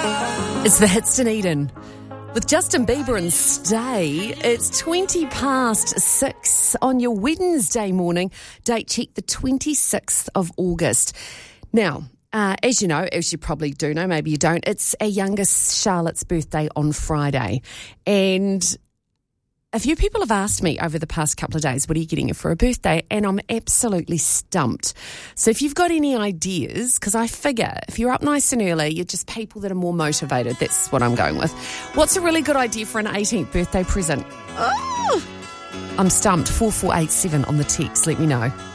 It's the Hits Dunedin. With Justin Bieber and Stay, it's 6:20 on your Wednesday morning. Date check, the 26th of August. Now, as you know, as you probably do know, maybe you don't, it's our youngest Charlotte's birthday on Friday. And a few people have asked me over the past couple of days, what are you getting her for a birthday? And I'm absolutely stumped. So if you've got any ideas, because I figure if you're up nice and early, you're just people that are more motivated. That's what I'm going with. What's a really good idea for an 18th birthday present? Oh, I'm stumped. 4487 on the text. Let me know.